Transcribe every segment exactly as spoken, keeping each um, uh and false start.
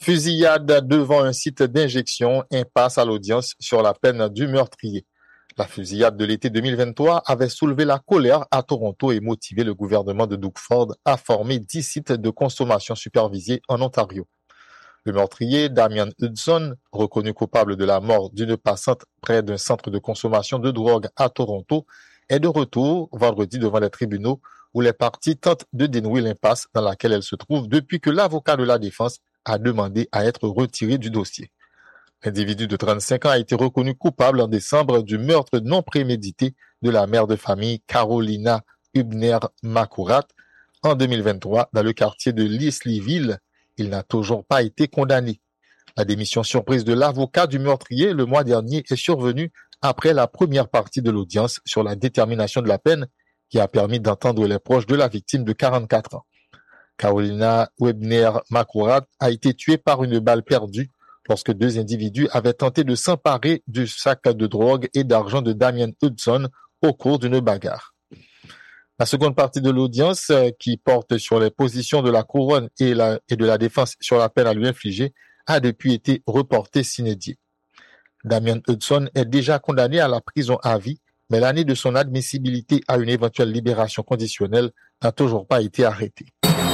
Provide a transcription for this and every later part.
Fusillade devant un site d'injection, impasse à l'audience sur la peine du meurtrier. La fusillade de l'été deux mille vingt-trois avait soulevé la colère à Toronto et motivé le gouvernement de Doug Ford à former dix sites de consommation supervisés en Ontario. Le meurtrier, Damian Hudson, reconnu coupable de la mort d'une passante près d'un centre de consommation de drogue à Toronto, est de retour vendredi devant les tribunaux où les parties tentent de dénouer l'impasse dans laquelle elle se trouve depuis que l'avocat de la défense a demandé à être retiré du dossier. L'individu de trente-cinq ans a été reconnu coupable en décembre du meurtre non prémédité de la mère de famille Carolina Hübner-Makurat en deux mille vingt-trois dans le quartier de Leslieville. Il n'a toujours pas été condamné. La démission surprise de l'avocat du meurtrier le mois dernier est survenue après la première partie de l'audience sur la détermination de la peine qui a permis d'entendre les proches de la victime de quarante-quatre ans. Carolina Hübner-Makurat a été tuée par une balle perdue lorsque deux individus avaient tenté de s'emparer du sac de drogue et d'argent de Damian Hudson au cours d'une bagarre. La seconde partie de l'audience, qui porte sur les positions de la couronne et, la, et de la défense sur la peine à lui infliger, a depuis été reportée sine die. Damian Hudson est déjà condamné à la prison à vie, mais l'année de son admissibilité à une éventuelle libération conditionnelle n'a toujours pas été arrêtée.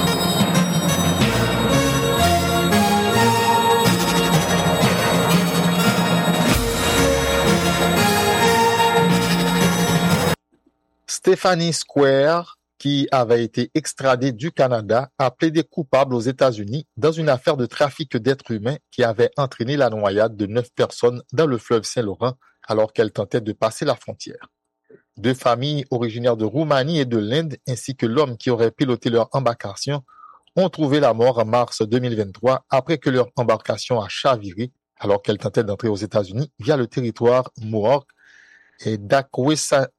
Stephanie Square, qui avait été extradée du Canada, a plaidé coupable aux États-Unis dans une affaire de trafic d'êtres humains qui avait entraîné la noyade de neuf personnes dans le fleuve Saint-Laurent alors qu'elles tentaient de passer la frontière. Deux familles originaires de Roumanie et de l'Inde, ainsi que l'homme qui aurait piloté leur embarcation, ont trouvé la mort en mars deux mille vingt-trois après que leur embarcation a chaviré alors qu'elles tentaient d'entrer aux États-Unis via le territoire Mohawk et d'Akwesasne.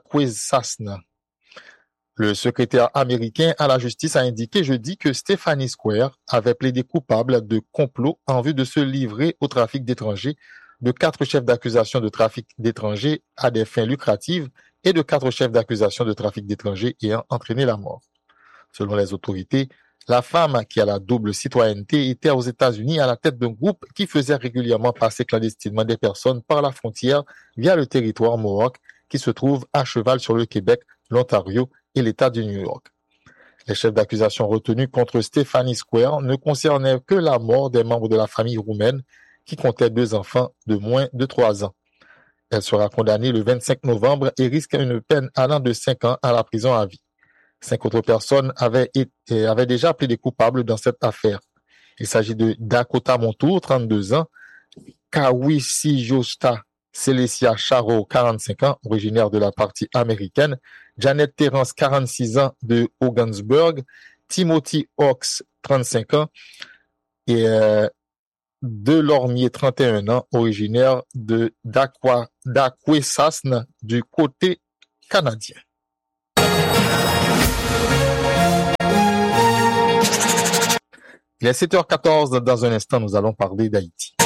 Le secrétaire américain à la justice a indiqué jeudi que Stephanie Square avait plaidé coupable de complot en vue de se livrer au trafic d'étrangers, de quatre chefs d'accusation de trafic d'étrangers à des fins lucratives et de quatre chefs d'accusation de trafic d'étrangers ayant entraîné la mort. Selon les autorités, la femme, qui a la double citoyenneté, était aux États-Unis à la tête d'un groupe qui faisait régulièrement passer clandestinement des personnes par la frontière via le territoire Mohawk qui se trouve à cheval sur le Québec, l'Ontario et l'État du New York. Les chefs d'accusation retenus contre Stephanie Square ne concernaient que la mort des membres de la famille roumaine qui comptait deux enfants de moins de trois ans. Elle sera condamnée le vingt-cinq novembre et risque une peine allant de cinq ans à la prison à vie. Cinq autres personnes avaient, été, avaient déjà plaidé coupables dans cette affaire. Il s'agit de Dakota Montour, trente-deux ans, Kawisijosta Celesia Charo, quarante-cinq ans, originaire de la partie américaine, Janet Terrence, quarante-six ans, de Hogansburg, Timothy Hawks, trente-cinq ans, et euh, Delormier, trente et un ans, originaire de d'Akwesasne du côté canadien. Il est sept heures quatorze, dans un instant, nous allons parler d'Haïti.